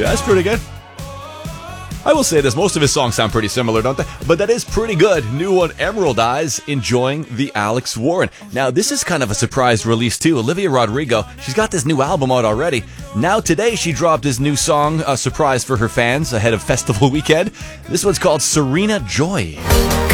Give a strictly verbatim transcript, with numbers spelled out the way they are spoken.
That's pretty good. I will say this, most of his songs sound pretty similar, don't they? But that is pretty good. New one, Emerald Eyes, enjoying the Alex Warren. Now, this is kind of a surprise release, too. Olivia Rodrigo, she's got this new album out already. Now, today, she dropped his new song, a surprise for her fans ahead of festival weekend. This one's called Serena Joy.